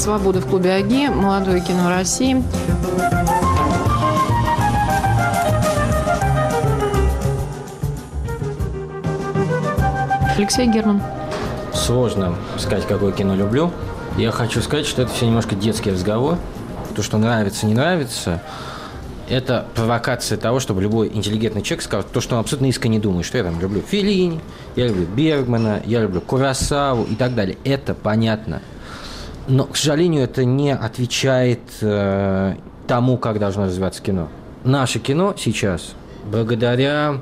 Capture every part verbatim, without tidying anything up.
«Свобода» в клубе АГИ, молодое кино России. Алексей Герман. Сложно сказать, какое кино люблю. Я хочу сказать, что это все немножко детский разговор. То, что нравится, не нравится, это провокация того, чтобы любой интеллигентный человек сказал то, что он абсолютно искренне думает, что я там люблю Феллини, я люблю Бергмана, я люблю Куросаву и так далее. Это понятно. Но, к сожалению, это не отвечает э, тому, как должно развиваться кино. Наше кино сейчас, благодаря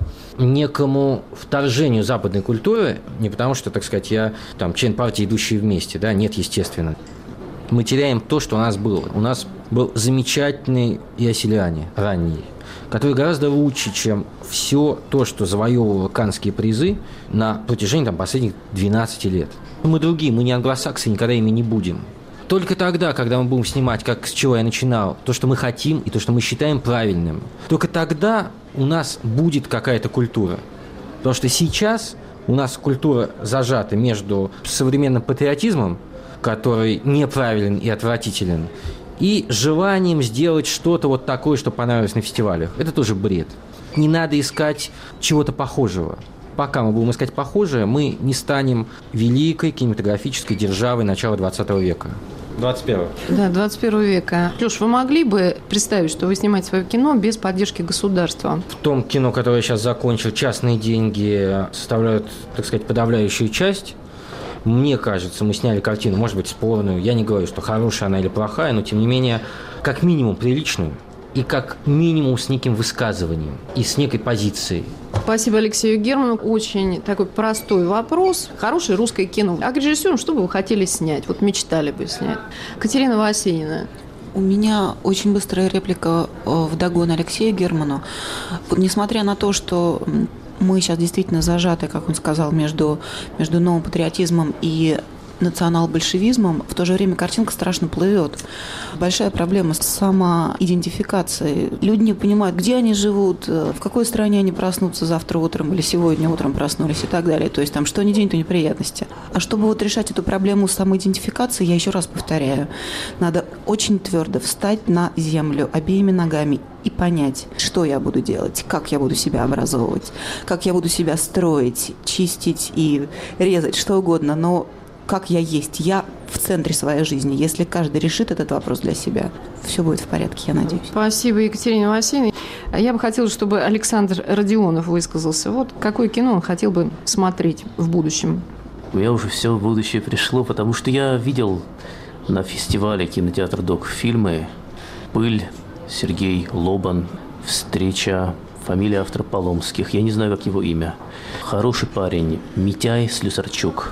некому вторжению западной культуры, не потому что, так сказать, я там член партии, идущий вместе, да, нет, естественно. Мы теряем то, что у нас было. У нас был замечательный Иосилиани, ранний, который гораздо лучше, чем все то, что завоевывало каннские призы на протяжении там, последних двенадцати лет. Мы другие, мы не англосаксы, никогда ими не будем. Только тогда, когда мы будем снимать, как с чего я начинал, то, что мы хотим и то, что мы считаем правильным, только тогда у нас будет какая-то культура. Потому что сейчас у нас культура зажата между современным патриотизмом, который неправилен и отвратителен, и желанием сделать что-то вот такое, что понравилось на фестивалях. Это тоже бред. Не надо искать чего-то похожего. Пока мы будем искать похожее, мы не станем великой кинематографической державой начала двадцатого века. двадцать первого. Да, двадцать первого века. Леш, вы могли бы представить, что вы снимаете свое кино без поддержки государства? В том кино, которое я сейчас закончил, частные деньги составляют, так сказать, подавляющую часть. Мне кажется, мы сняли картину, может быть, спорную. Я не говорю, что хорошая она или плохая, но, тем не менее, как минимум приличную и как минимум с неким высказыванием и с некой позицией. Спасибо Алексею Герману. Очень такой простой вопрос. Хорошее русское кино. А к режиссеру что бы вы хотели снять? Вот мечтали бы снять. Катерина Васенина. У меня очень быстрая реплика вдогон Алексею Герману. Несмотря на то, что мы сейчас действительно зажаты, как он сказал, между, между новым патриотизмом и национал-большевизмом, в то же время картинка страшно плывет. Большая проблема с самоидентификацией. Люди не понимают, где они живут, в какой стране они проснутся завтра утром или сегодня утром проснулись и так далее. То есть там что ни день, то неприятности. А чтобы вот решать эту проблему самоидентификации, я еще раз повторяю, надо очень твердо встать на землю обеими ногами и понять, что я буду делать, как я буду себя образовывать, как я буду себя строить, чистить и резать, что угодно, но как я есть, я в центре своей жизни. Если каждый решит этот вопрос для себя, все будет в порядке, я надеюсь. Спасибо, Екатерине Васильевне. Я бы хотела, чтобы Александр Родионов высказался. Вот какое кино он хотел бы смотреть в будущем? У меня уже все в будущее пришло, потому что я видел на фестивале кинотеатр Док фильмы «Пыль», Сергей Лобан, «Встреча», фамилия автора Поломских, я не знаю, как его имя. Хороший парень, Митяй Слюсарчук.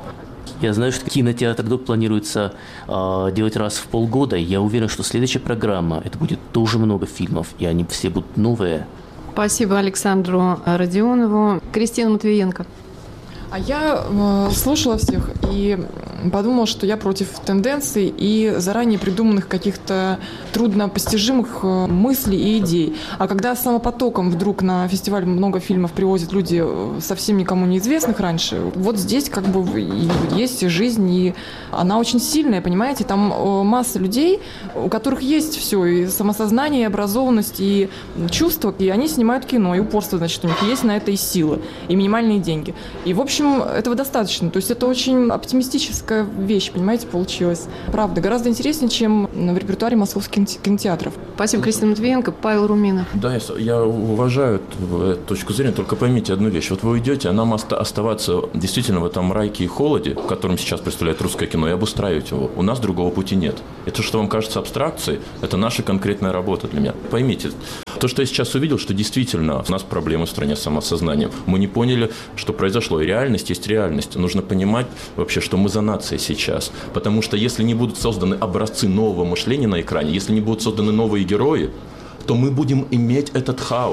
Я знаю, что кинотеатр Док планируется э, делать раз в полгода. Я уверен, что следующая программа, это будет тоже много фильмов, и они все будут новые. Спасибо Александру Родионову. Кристина Матвиенко. А я э, слушала всех и подумала, что я против тенденций и заранее придуманных каких-то труднопостижимых э, мыслей и идей. А когда самопотоком вдруг на фестиваль много фильмов привозят люди совсем никому неизвестных раньше, вот здесь как бы есть жизнь, и она очень сильная, понимаете? Там э, масса людей, у которых есть все, и самосознание, и образованность, и чувства, и они снимают кино, и упорство, значит, у них есть на это и силы, и минимальные деньги. И, в общем, этого достаточно. То есть это очень оптимистическая вещь, понимаете, получилась. Правда, гораздо интереснее, чем в репертуаре московских кинотеатров. Спасибо, Кристина Матвиенко. Павел Руминов. Да, я, я уважаю эту точку зрения, только поймите одну вещь. Вот вы уйдете, а нам оста- оставаться действительно в этом райке и холоде, в котором сейчас представляет русское кино, и обустраивать его. У нас другого пути нет. И то, что вам кажется абстракцией, это наша конкретная работа для меня. Поймите, то, что я сейчас увидел, что действительно у нас проблемы в стране с самосознанием. Мы не поняли, что произошло. И реальность есть реальность. Нужно понимать вообще, что мы за нация сейчас. Потому что если не будут созданы образцы нового мышления на экране, если не будут созданы новые герои, то мы будем иметь этот хаос.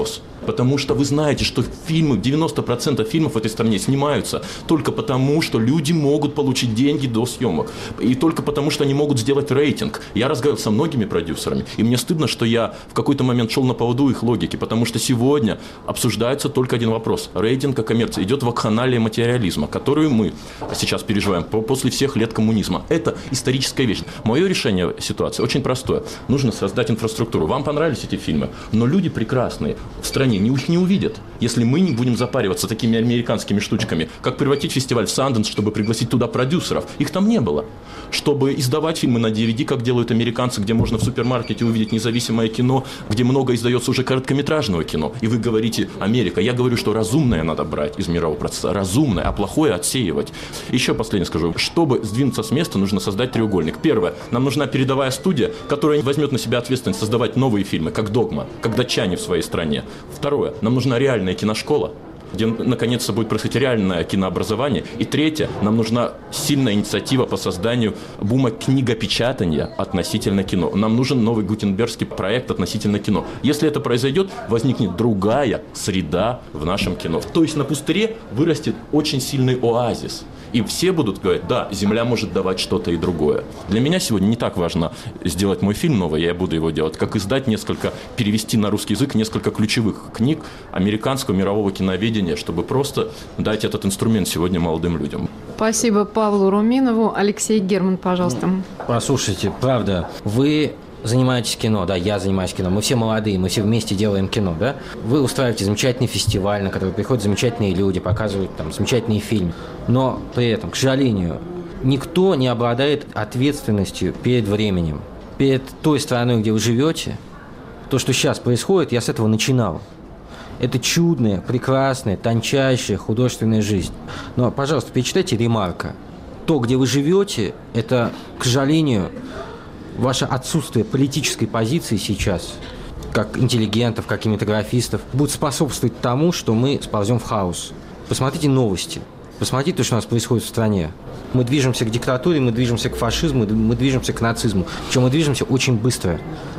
Потому что вы знаете, что фильмы, девяносто процентов фильмов в этой стране снимаются только потому, что люди могут получить деньги до съемок. И только потому, что они могут сделать рейтинг. Я разговаривал со многими продюсерами, и мне стыдно, что я в какой-то момент шел на поводу их логики, потому что сегодня обсуждается только один вопрос. Рейтинг, коммерция. Идет вакханалия материализма, которую мы сейчас переживаем после всех лет коммунизма. Это историческая вещь. Мое решение ситуации очень простое. Нужно создать инфраструктуру. Вам понравились эти фильмы, но люди прекрасные в стране не, их не увидят, если мы не будем запариваться такими американскими штучками, как превратить фестиваль в Санденс, чтобы пригласить туда продюсеров. Их там не было. Чтобы издавать фильмы на ди ви ди, как делают американцы, где можно в супермаркете увидеть независимое кино, где много издается уже короткометражного кино. И вы говорите «Америка». Я говорю, что разумное надо брать из мирового процесса. Разумное, а плохое отсеивать. Еще последнее скажу. Чтобы сдвинуться с места, нужно создать треугольник. Первое. Нам нужна передовая студия, которая возьмет на себя ответственность создавать новые фильмы, как «Догма», как «Датчане» в своей стране. Второе. Нам нужна реальная киношкола, где наконец-то будет происходить реальное кинообразование. И третье, нам нужна сильная инициатива по созданию бума книгопечатания относительно кино. Нам нужен новый гутенбергский проект относительно кино. Если это произойдет, возникнет другая среда в нашем кино. То есть на пустыре вырастет очень сильный оазис. И все будут говорить, да, земля может давать что-то и другое. Для меня сегодня не так важно сделать мой фильм новый, я буду его делать, как издать несколько, перевести на русский язык несколько ключевых книг американского мирового киноведения, чтобы просто дать этот инструмент сегодня молодым людям. Спасибо Павлу Руминову. Алексей Герман, пожалуйста. Послушайте, правда, вы занимаетесь кино, да, я занимаюсь кино, мы все молодые, мы все вместе делаем кино, да. Вы устраиваете замечательный фестиваль, на который приходят замечательные люди, показывают там замечательные фильмы. Но при этом, к сожалению, никто не обладает ответственностью перед временем, перед той страной, где вы живете. То, что сейчас происходит, я с этого начинал. Это чудная, прекрасная, тончайшая художественная жизнь. Но, пожалуйста, перечитайте Ремарка. То, где вы живете, это, к сожалению, ваше отсутствие политической позиции сейчас, как интеллигентов, как кинематографистов, будет способствовать тому, что мы сползем в хаос. Посмотрите новости, посмотрите то, что у нас происходит в стране. Мы движемся к диктатуре, мы движемся к фашизму, мы движемся к нацизму. Причем мы движемся очень быстро.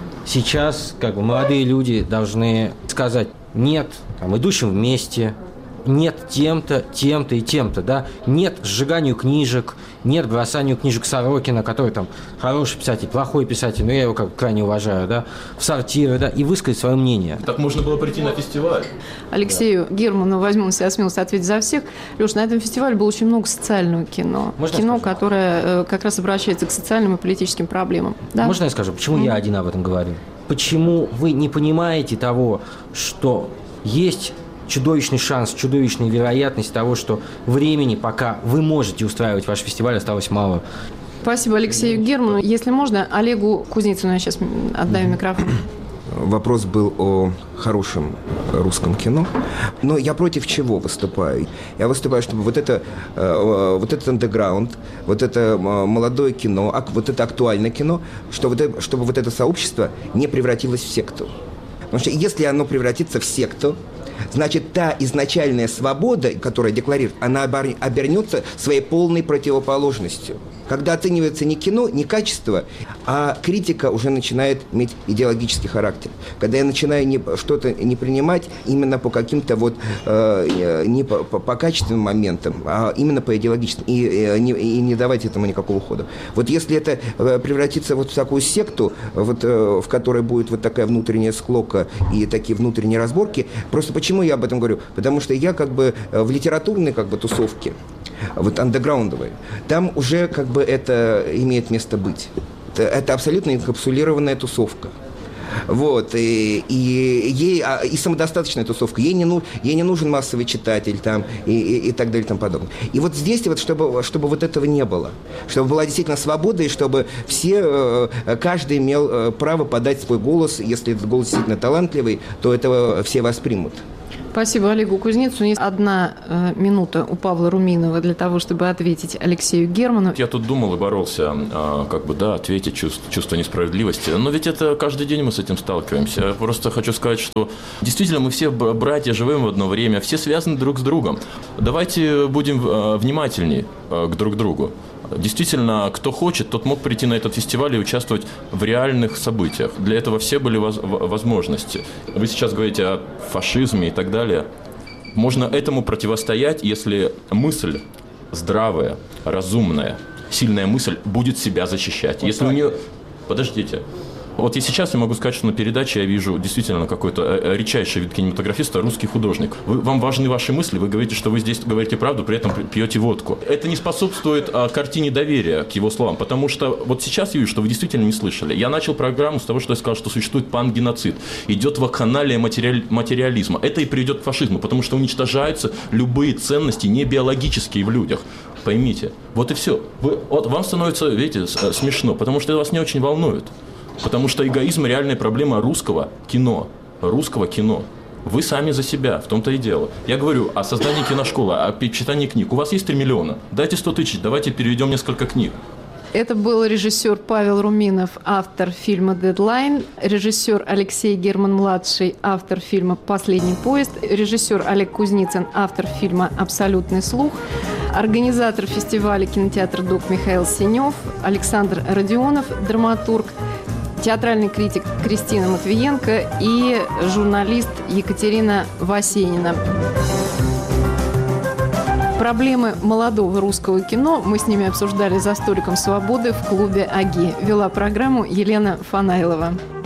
Сейчас как бы молодые люди должны сказать «нет» там, идущим вместе, нет тем-то, тем-то и тем-то, да, нет сжиганию книжек, нет бросанию книжек Сорокина, который там хороший писатель, плохой писатель, но я его как бы крайне уважаю, да, в сортиры, да, и высказать свое мнение. Так можно было прийти на фестиваль. Алексею да. Герману возьму на себя смелость ответить за всех. Леш, на этом фестивале было очень много социального кино. Можно кино, которое как раз обращается к социальным и политическим проблемам. Да? Можно я скажу, почему mm-hmm. я один об этом говорю? Почему вы не понимаете того, что есть чудовищный шанс, чудовищная вероятность того, что времени, пока вы можете устраивать ваш фестиваль, осталось мало. Спасибо Алексею Герману. Если можно, Олегу Кузнецину я сейчас отдаю микрофон. Вопрос был о хорошем русском кино. Но я против чего выступаю? Я выступаю, чтобы вот это, вот этот андеграунд, вот это молодое кино, вот это актуальное кино, чтобы, это, чтобы вот это сообщество не превратилось в секту. Потому что если оно превратится в секту, значит, та изначальная свобода, которая декларирует, она обернется своей полной противоположностью. Когда оценивается не кино, не качество, а критика уже начинает иметь идеологический характер. Когда я начинаю не, что-то не принимать именно по каким-то вот, э, не по, по, по качественным моментам, а именно по идеологическим, и, и, не, и не давать этому никакого хода. Вот если это превратится вот в такую секту, вот, в которой будет вот такая внутренняя склока и такие внутренние разборки, просто почему я об этом говорю? Потому что я как бы в литературной как бы тусовке, вот андеграундовой, там уже как бы это имеет место быть. Это, это абсолютно инкапсулированная тусовка. Вот, и, и, ей, и самодостаточная тусовка. Ей не, ну, ей не нужен массовый читатель там, и, и, и так далее и тому подобное. И вот здесь, вот, чтобы, чтобы вот этого не было, чтобы была действительно свобода, и чтобы все, каждый имел право подать свой голос. Если этот голос действительно талантливый, то этого все воспримут. Спасибо Олегу Кузнецу. Есть одна э, минута у Павла Руминова для того, чтобы ответить Алексею Герману. Я тут думал и боролся, э, как бы, да, ответить чувство, чувство несправедливости. Но ведь это каждый день мы с этим сталкиваемся. Я просто хочу сказать, что действительно мы все братья, живем в одно время, все связаны друг с другом. Давайте будем э, внимательнее э, к друг другу. Действительно, кто хочет, тот мог прийти на этот фестиваль и участвовать в реальных событиях. Для этого все были воз- возможности. Вы сейчас говорите о фашизме и так далее. Можно этому противостоять, если мысль здравая, разумная, сильная мысль будет себя защищать. Если у нее... Подождите. Вот и сейчас я могу сказать, что на передаче я вижу действительно какой-то редчайший вид кинематографиста, русский художник. Вы, вам важны ваши мысли, вы говорите, что вы здесь говорите правду, при этом пьете водку. Это не способствует а, картине доверия к его словам, потому что вот сейчас я вижу, что вы действительно не слышали. Я начал программу с того, что я сказал, что существует пангеноцид. Идет вакханалия материали, материализма. Это и приведет к фашизму, потому что уничтожаются любые ценности не биологические в людях. Поймите. Вот и все. Вы, вот, вам становится, видите, смешно, потому что это вас не очень волнует. Потому что эгоизм – реальная проблема русского кино. Русского кино. Вы сами за себя, в том-то и дело. Я говорю о создании киношколы, о читании книг. У вас есть три миллиона. Дайте сто тысяч, давайте переведем несколько книг. Это был режиссер Павел Руминов, автор фильма «Дедлайн», режиссер Алексей Герман-младший, автор фильма «Последний поезд», режиссер Олег Кузницын, автор фильма «Абсолютный слух», организатор фестиваля «Кинотеатр ДОК» Михаил Синев, Александр Родионов, драматург, театральный критик Кристина Матвиенко и журналист Екатерина Васенина. Проблемы молодого русского кино мы с ними обсуждали за столиком свободы в клубе АГИ. Вела программу Елена Фанайлова.